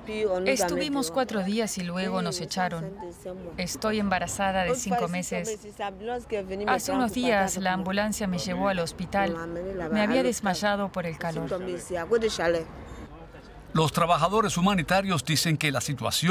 Estuvimos 4 días y luego nos echaron. Estoy embarazada de 5 meses. Hace unos días la ambulancia me llevó al hospital. Me había desmayado por el calor. Los trabajadores humanitarios dicen que la situación